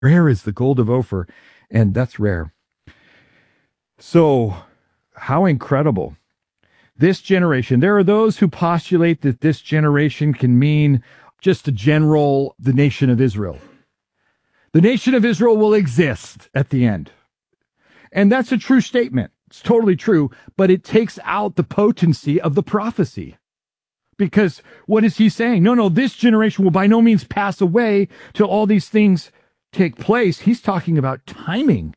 Rare is the gold of Ophir, and that's rare. So, how incredible. This generation, there are those who postulate that this generation can mean just the nation of Israel. The nation of Israel will exist at the end. And that's a true statement. It's totally true, but it takes out the potency of the prophecy. Because what is he saying? No, this generation will by no means pass away till all these things take place. He's talking about timing,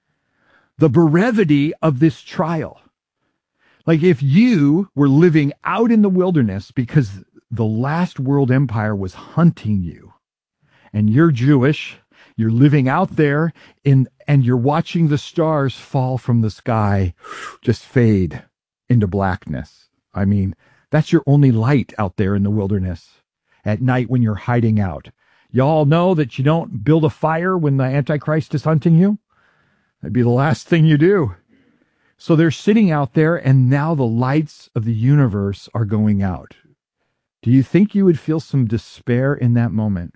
the brevity of this trial. Like if you were living out in the wilderness because the last world empire was hunting you, and you're Jewish, you're living out there and you're watching the stars fall from the sky, just fade into blackness. I mean, that's your only light out there in the wilderness at night when you're hiding out. Y'all know that you don't build a fire when the Antichrist is hunting you. That'd be the last thing you do. So they're sitting out there, and now the lights of the universe are going out. Do you think you would feel some despair in that moment?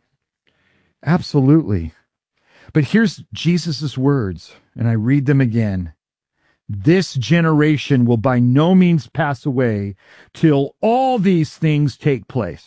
Absolutely. But here's Jesus' words, and I read them again. This generation will by no means pass away till all these things take place.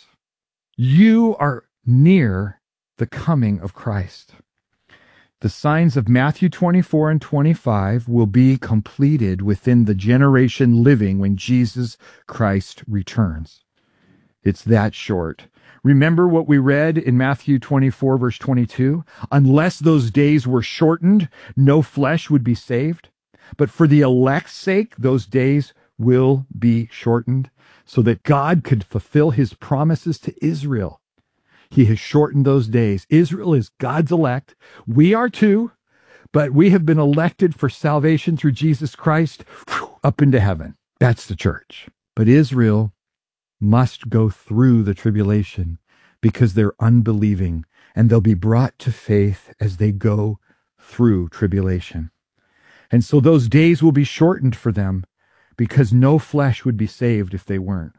You are near the coming of Christ. The signs of Matthew 24 and 25 will be completed within the generation living when Jesus Christ returns. It's that short. Remember what we read in Matthew 24, verse 22? Unless those days were shortened, no flesh would be saved. But for the elect's sake, those days will be shortened so that God could fulfill his promises to Israel. He has shortened those days. Israel is God's elect. We are too, but we have been elected for salvation through Jesus Christ up into heaven. That's the church. But Israel must go through the tribulation because they're unbelieving, and they'll be brought to faith as they go through tribulation. And so those days will be shortened for them because no flesh would be saved if they weren't.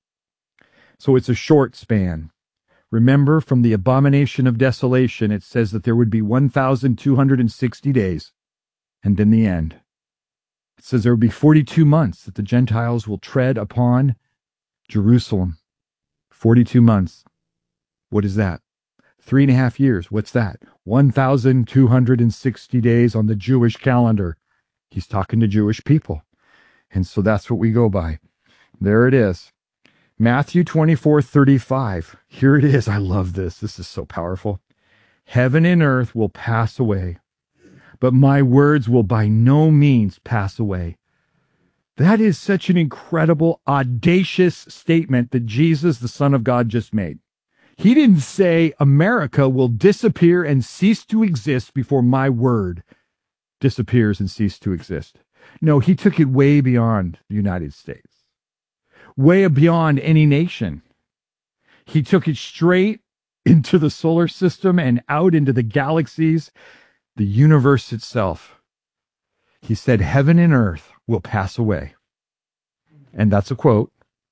So it's a short span. Remember, from the abomination of desolation, it says that there would be 1,260 days, and then the end. It says there will be 42 months that the Gentiles will tread upon Jerusalem. 42 months. What is that? 3.5 years. What's that? 1,260 days on the Jewish calendar. He's talking to Jewish people. And so that's what we go by. There it is. Matthew 24:35. Here it is. I love this. This is so powerful. Heaven and earth will pass away, but my words will by no means pass away. That is such an incredible, audacious statement that Jesus, the Son of God, just made. He didn't say America will disappear and cease to exist before my word disappears and cease to exist. No, he took it way beyond the United States, way beyond any nation. He took it straight into the solar system and out into the galaxies, the universe itself. He said, heaven and earth will pass away. And that's a quote.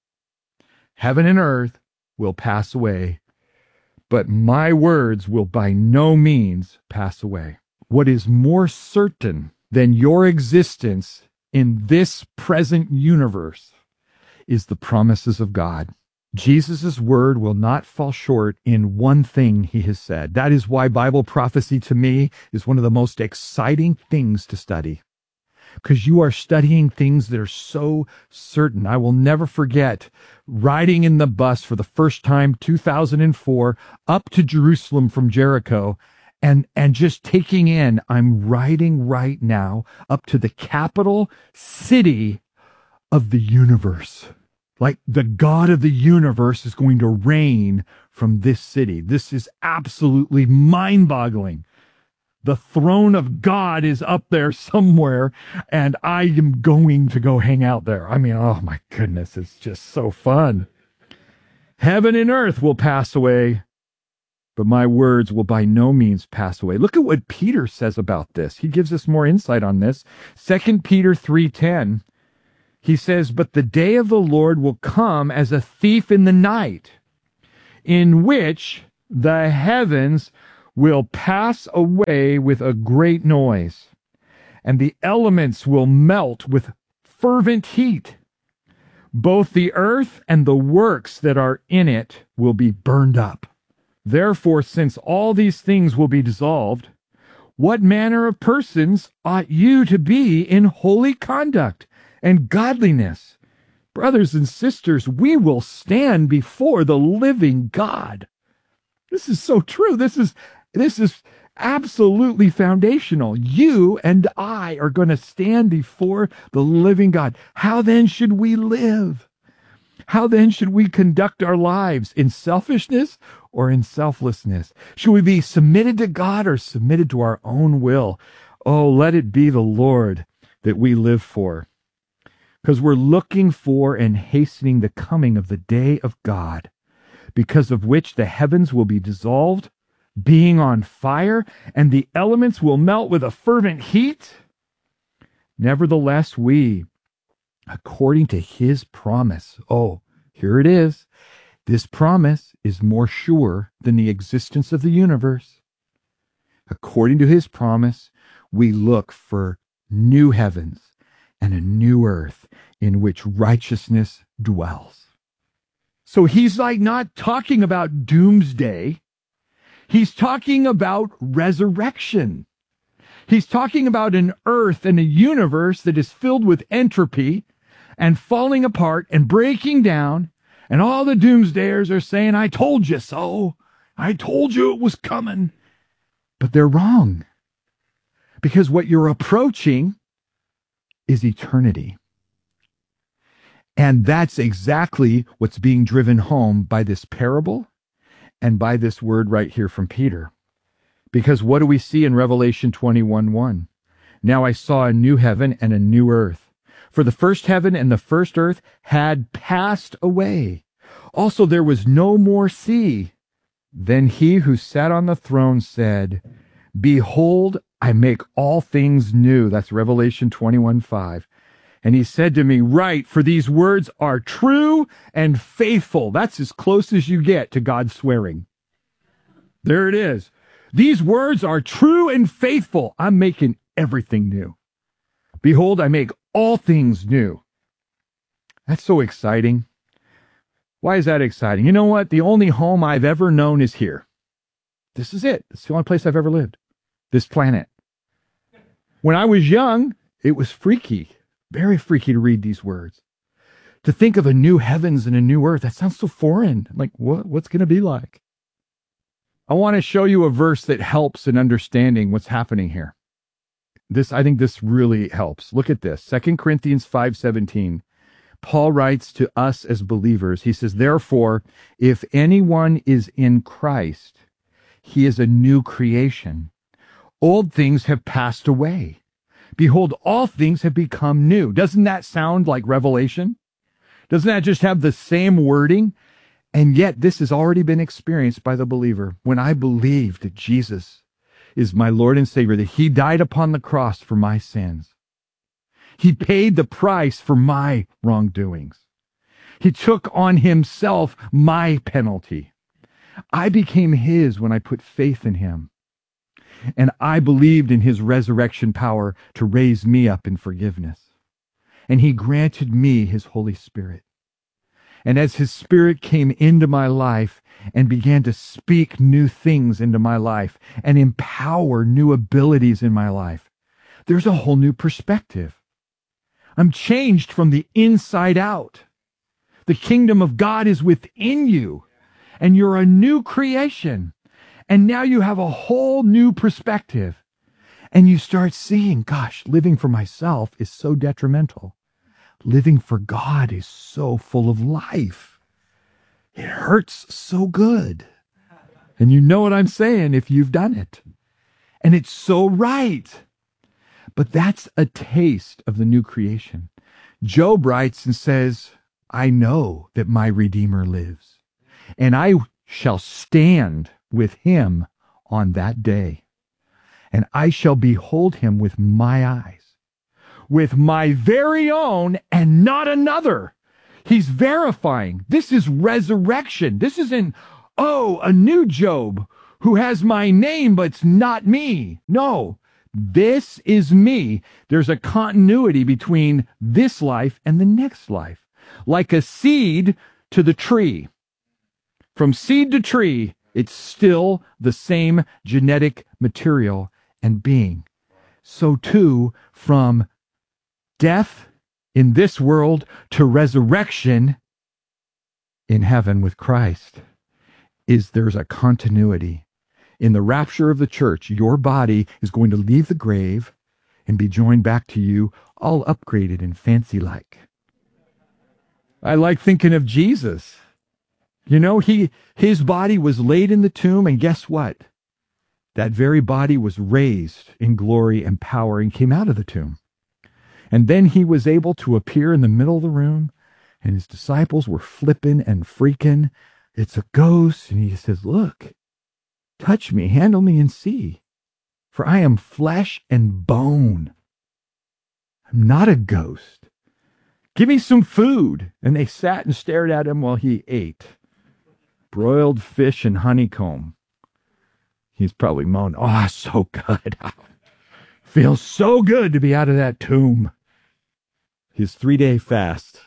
Heaven and earth will pass away, but my words will by no means pass away. What is more certain than your existence in this present universe is the promises of God. Jesus' word will not fall short in one thing he has said. That is why Bible prophecy to me is one of the most exciting things to study, because you are studying things that are so certain. I will never forget riding in the bus for the first time, 2004, up to Jerusalem from Jericho, and just taking in, I'm riding right now up to the capital city of the universe. Like the God of the universe is going to reign from this city. This is absolutely mind-boggling. The throne of God is up there somewhere, and I am going to go hang out there. I mean, oh my goodness, it's just so fun. Heaven and earth will pass away, but my words will by no means pass away. Look at what Peter says about this. He gives us more insight on this. 2 Peter 3:10. He says, but the day of the Lord will come as a thief in the night, in which the heavens will pass away with a great noise, and the elements will melt with fervent heat. Both the earth and the works that are in it will be burned up. Therefore, since all these things will be dissolved, what manner of persons ought you to be in holy conduct and godliness? Brothers and sisters, we will stand before the living God. This is so true. This is absolutely foundational. You and I are going to stand before the living God. How then should we live? How then should we conduct our lives? In selfishness or in selflessness? Should we be submitted to God or submitted to our own will? Oh, let it be the Lord that we live for, because we're looking for and hastening the coming of the day of God, because of which the heavens will be dissolved, being on fire, and the elements will melt with a fervent heat. Nevertheless, we, according to his promise, oh, here it is. This promise is more sure than the existence of the universe. According to his promise, we look for new heavens and a new earth in which righteousness dwells. So he's like not talking about doomsday. He's talking about resurrection. He's talking about an earth and a universe that is filled with entropy and falling apart and breaking down. And all the doomsdayers are saying, I told you so. I told you it was coming. But they're wrong. Because what you're approaching is eternity. And that's exactly what's being driven home by this parable and by this word right here from Peter. Because what do we see in Revelation 21:1? Now I saw a new heaven and a new earth. For the first heaven and the first earth had passed away. Also there was no more sea. Then he who sat on the throne said, Behold, I make all things new. That's Revelation 21:5. And he said to me, Write, for these words are true and faithful. That's as close as you get to God swearing. There it is. These words are true and faithful. I'm making everything new. Behold, I make all things new. That's so exciting. Why is that exciting? You know what? The only home I've ever known is here. This is it. It's the only place I've ever lived. This planet. When I was young, it was freaky. Very freaky to read these words. To think of a new heavens and a new earth, that sounds so foreign. Like, what's going to be like? I want to show you a verse that helps in understanding what's happening here. I think this really helps. Look at this. 2 Corinthians 5:17. Paul writes to us as believers. He says, Therefore, if anyone is in Christ, he is a new creation. Old things have passed away. Behold, all things have become new. Doesn't that sound like Revelation? Doesn't that just have the same wording? And yet this has already been experienced by the believer. When I believe that Jesus is my Lord and Savior, that he died upon the cross for my sins. He paid the price for my wrongdoings. He took on himself my penalty. I became his when I put faith in him. And I believed in his resurrection power to raise me up in forgiveness. And he granted me his Holy Spirit. And as his Spirit came into my life and began to speak new things into my life and empower new abilities in my life, there's a whole new perspective. I'm changed from the inside out. The kingdom of God is within you, and you're a new creation. And now you have a whole new perspective. And you start seeing, gosh, living for myself is so detrimental. Living for God is so full of life. It hurts so good. And you know what I'm saying if you've done it. And it's so right. But that's a taste of the new creation. Job writes and says, I know that my Redeemer lives, and I shall stand with him on that day, and I shall behold him with my eyes, with my very own and not another. He's verifying. This is resurrection. This isn't, a new Job who has my name, but it's not me. No, this is me. There's a continuity between this life and the next life. Like a seed to the tree. From seed to tree, it's still the same genetic material and being. So too, from death in this world to resurrection in heaven with Christ, there's a continuity. In the rapture of the church, your body is going to leave the grave and be joined back to you, all upgraded and fancy like. I like thinking of Jesus. You know, his body was laid in the tomb, and guess what? That very body was raised in glory and power and came out of the tomb. And then he was able to appear in the middle of the room, and his disciples were flipping and freaking. It's a ghost. And he says, look, touch me, handle me, and see. For I am flesh and bone. I'm not a ghost. Give me some food. And they sat and stared at him while he ate. Broiled fish and honeycomb. He's probably moaned, oh, so good. Feels so good to be out of that tomb. His 3-day fast.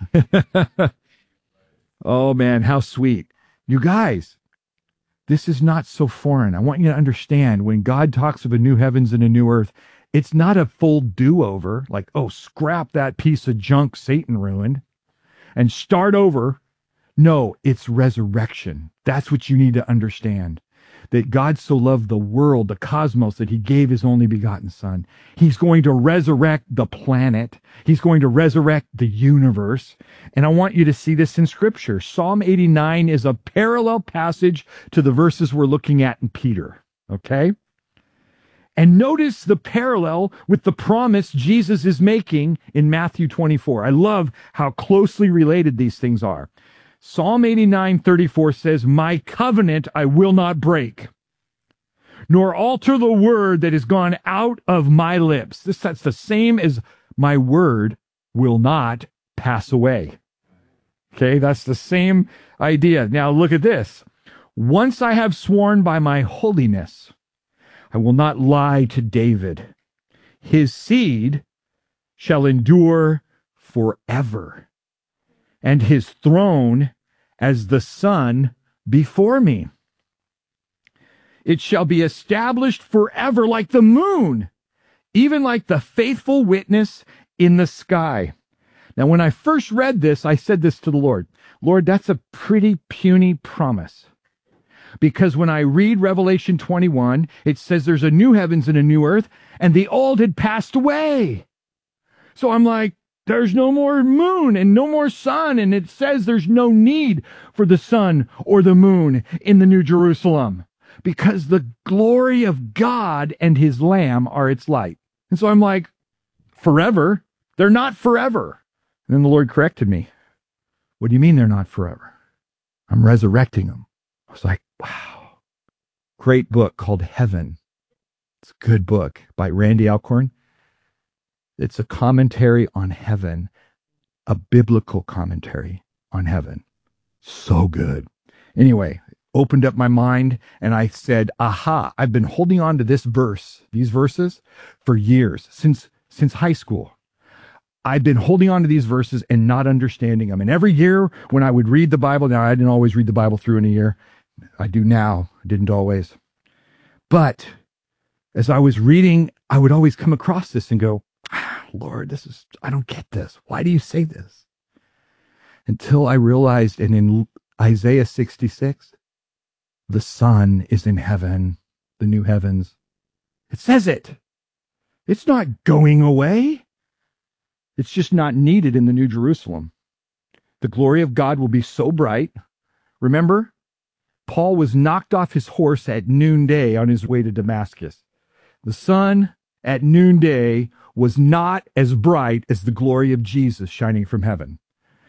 Oh, man, how sweet. You guys, this is not so foreign. I want you to understand, when God talks of a new heavens and a new earth, it's not a full do-over, like, oh, scrap that piece of junk Satan ruined and start over. No, it's resurrection. That's what you need to understand. That God so loved the world, the cosmos, that he gave his only begotten son. He's going to resurrect the planet. He's going to resurrect the universe. And I want you to see this in Scripture. Psalm 89 is a parallel passage to the verses we're looking at in Peter. Okay? And notice the parallel with the promise Jesus is making in Matthew 24. I love how closely related these things are. Psalm 89:34 says, my covenant I will not break, nor alter the word that has gone out of my lips. That's the same as my word will not pass away. Okay, that's the same idea. Now look at this. Once I have sworn by my holiness, I will not lie to David. His seed shall endure forever, and his throne as the sun before me. It shall be established forever like the moon, even like the faithful witness in the sky. Now, when I first read this, I said this to the Lord. Lord, that's a pretty puny promise. Because when I read Revelation 21, it says there's a new heavens and a new earth, and the old had passed away. So I'm like, there's no more moon and no more sun. And it says there's no need for the sun or the moon in the New Jerusalem because the glory of God and his Lamb are its light. And so I'm like, forever? They're not forever. And then the Lord corrected me. What do you mean they're not forever? I'm resurrecting them. I was like, wow. Great book called Heaven. It's a good book by Randy Alcorn. It's a commentary on heaven, a biblical commentary on heaven. So good. Anyway, opened up my mind and I said, aha, I've been holding on to these verses for years, since high school. I've been holding on to these verses and not understanding them. And every year when I would read the Bible, now I didn't always read the Bible through in a year. I do now, I didn't always. But as I was reading, I would always come across this and go, Lord, I don't get this. Why do you say this? Until I realized, and in Isaiah 66, the sun is in heaven, the new heavens. It says it. It's not going away. It's just not needed in the New Jerusalem. The glory of God will be so bright. Remember, Paul was knocked off his horse at noonday on his way to Damascus. The sun at noonday was not as bright as the glory of Jesus shining from heaven.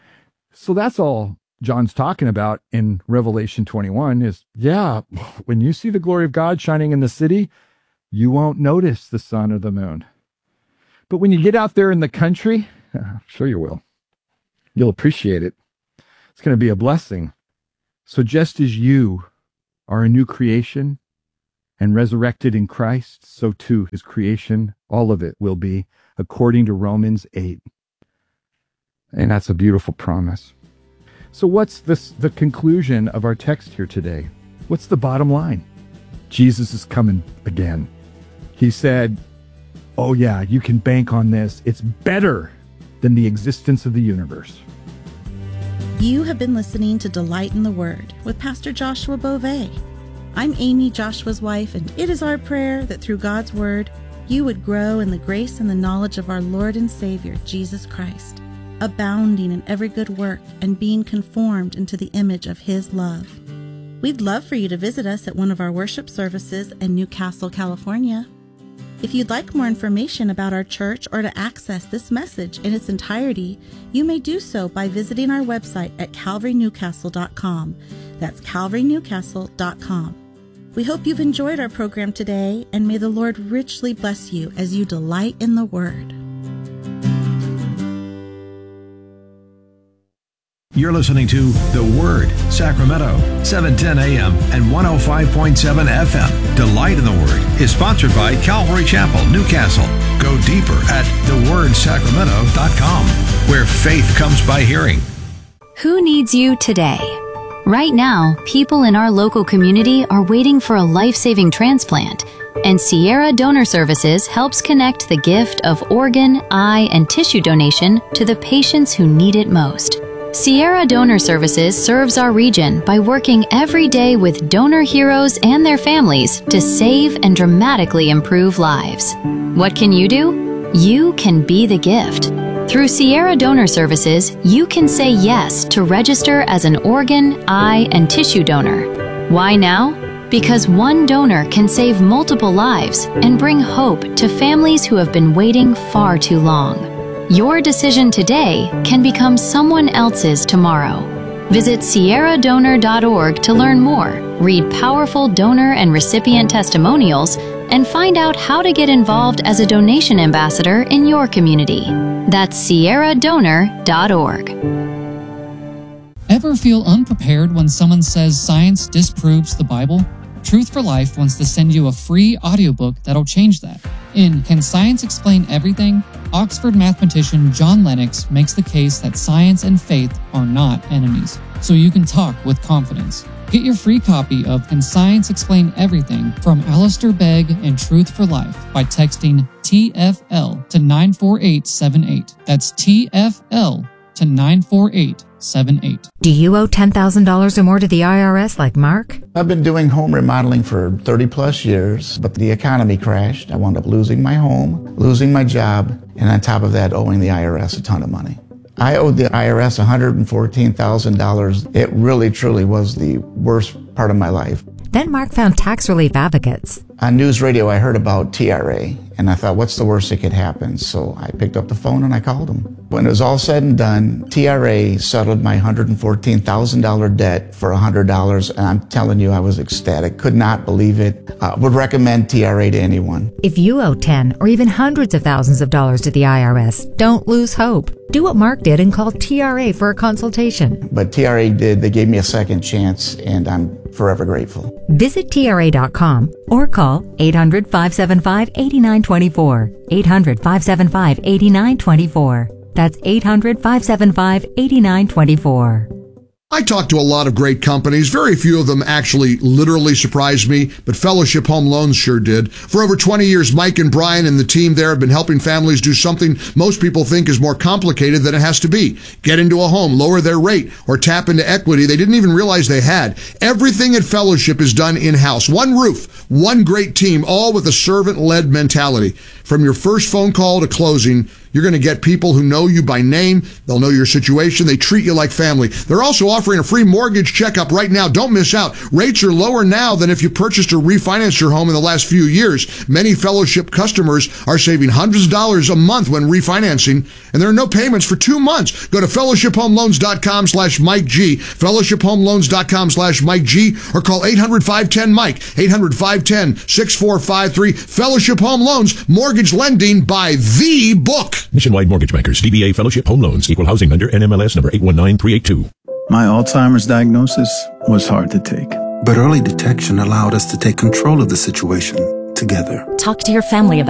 So that's all John's talking about in Revelation 21 is, yeah, when you see the glory of God shining in the city, you won't notice the sun or the moon. But when you get out there in the country, I'm sure you will. You'll appreciate it. It's going to be a blessing. So just as you are a new creation, and resurrected in Christ, so too his creation, all of it will be, according to Romans 8. And that's a beautiful promise. So what's the conclusion of our text here today? What's the bottom line? Jesus is coming again. He said, oh yeah, you can bank on this. It's better than the existence of the universe. You have been listening to Delight in the Word with Pastor Joshua Beauvais. I'm Amy, Joshua's wife, and it is our prayer that through God's Word, you would grow in the grace and the knowledge of our Lord and Savior, Jesus Christ, abounding in every good work and being conformed into the image of His love. We'd love for you to visit us at one of our worship services in Newcastle, California. If you'd like more information about our church or to access this message in its entirety, you may do so by visiting our website at calvarynewcastle.com. That's calvarynewcastle.com. We hope you've enjoyed our program today, and may the Lord richly bless you as you delight in the Word. You're listening to The Word, Sacramento, 710 AM and 105.7 FM. Delight in the Word is sponsored by Calvary Chapel, Newcastle. Go deeper at thewordsacramento.com, where faith comes by hearing. Who needs you today? Right now, people in our local community are waiting for a life-saving transplant, and Sierra Donor Services helps connect the gift of organ, eye, and tissue donation to the patients who need it most. Sierra Donor Services serves our region by working every day with donor heroes and their families to save and dramatically improve lives. What can you do? You can be the gift. Through Sierra Donor Services, you can say yes to register as an organ, eye, and tissue donor. Why now? Because one donor can save multiple lives and bring hope to families who have been waiting far too long. Your decision today can become someone else's tomorrow. Visit sierradonor.org to learn more, read powerful donor and recipient testimonials, and find out how to get involved as a donation ambassador in your community. That's sierradonor.org. Ever feel unprepared when someone says science disproves the Bible? Truth for Life wants to send you a free audiobook that'll change that. In Can Science Explain Everything?, Oxford mathematician John Lennox makes the case that science and faith are not enemies, so you can talk with confidence. Get your free copy of Can Science Explain Everything from Alistair Begg and Truth for Life by texting TFL to 94878. That's TFL to 94878. Do you owe $10,000 or more to the IRS like Mark? I've been doing home remodeling for 30 plus years, but the economy crashed. I wound up losing my home, losing my job, and on top of that, owing the IRS a ton of money. I owed the IRS $114,000. It really, truly was the worst part of my life. Then Mark found Tax Relief Advocates. On news radio, I heard about TRA, and I thought, what's the worst that could happen? So I picked up the phone and I called them. When it was all said and done, TRA settled my $114,000 debt for $100, and I'm telling you, I was ecstatic. Could not believe it. Would recommend TRA to anyone. If you owe 10 or even hundreds of thousands of dollars to the IRS, don't lose hope. Do what Mark did and call TRA for a consultation. But TRA did. They gave me a second chance, and I'm forever grateful. Visit TRA.com or call 800-575-8924. 800-575-8924. That's 800-575-8924. I talk to a lot of great companies. Very few of them actually literally surprised me, but Fellowship Home Loans sure did. For over 20 years, Mike and Brian and the team there have been helping families do something most people think is more complicated than it has to be. Get into a home, lower their rate, or tap into equity they didn't even realize they had. Everything at Fellowship is done in-house. One roof, one great team, all with a servant-led mentality. From your first phone call to closing, you're going to get people who know you by name. They'll know your situation. They treat you like family. They're also offering a free mortgage checkup right now. Don't miss out. Rates are lower now than if you purchased or refinanced your home in the last few years. Many Fellowship customers are saving hundreds of dollars a month when refinancing, and there are no payments for 2 months. Go to fellowshiphomeloans.com/Mike G, fellowshiphomeloans.com/Mike G, or call 800-510-MIKE, 800-510-6453. Fellowship Home Loans, mortgage lending by the book. Nationwide Mortgage Bankers, DBA Fellowship Home Loans, Equal Housing Lender, NMLS number 819382. My Alzheimer's diagnosis was hard to take. But early detection allowed us to take control of the situation together. Talk to your family about